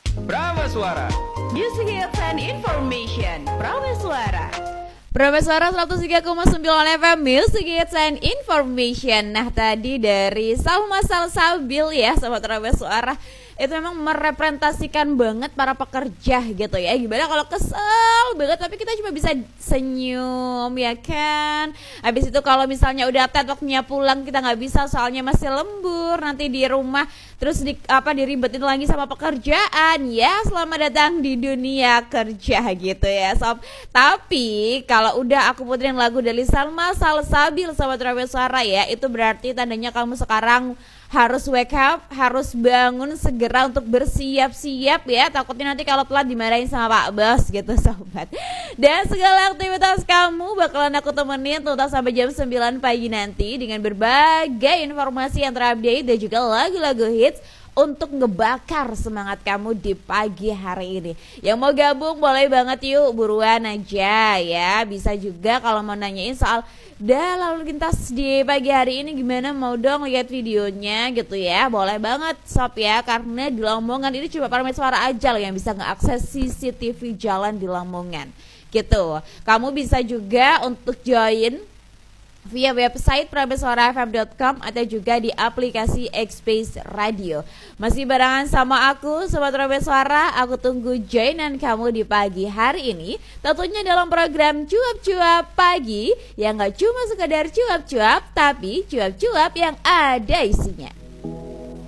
Prameswara. Music hits and information. Prameswara. Prameswara 103,9 FM Music Hits and Information. Nah tadi dari Salma Salsabil ya Sobat Prameswara, itu memang merepresentasikan banget para pekerja gitu ya. Gimana kalau kesel banget tapi kita cuma bisa senyum ya kan. Habis itu kalau misalnya udah tet waktunya pulang kita gak bisa soalnya masih lembur nanti di rumah, terus diribetin lagi sama pekerjaan. Ya selamat datang di dunia kerja gitu ya sob. Tapi kalau udah aku puterin lagu dari Salma Salsabil Sobat Prameswara ya, itu berarti tandanya kamu sekarang harus wake up, harus bangun segera untuk bersiap-siap ya. Takutnya nanti kalau telat dimarahin sama Pak Bos gitu sobat. Dan segala aktivitas kamu bakalan aku temenin tuntas sampai jam 9 pagi nanti dengan berbagai informasi yang terupdate dan juga lagu-lagu hits untuk ngebakar semangat kamu di pagi hari ini. Yang mau gabung boleh banget yuk, buruan aja ya. Bisa juga kalau mau nanyain soal lalu lintas di pagi hari ini gimana, mau dong lihat videonya gitu ya. Boleh banget sob ya, karena di Lamongan ini cuma Prameswara aja loh yang bisa ngeakses CCTV jalan di Lamongan gitu. Kamu bisa juga untuk join via website prameswarafm.com atau juga di aplikasi X-Space Radio. Masih barengan sama aku Sobat Prameswara. Aku tunggu joinan kamu di pagi hari ini, tentunya dalam program Cuap-Cuap Pagi yang gak cuma sekedar cuap-cuap, tapi cuap-cuap yang ada isinya.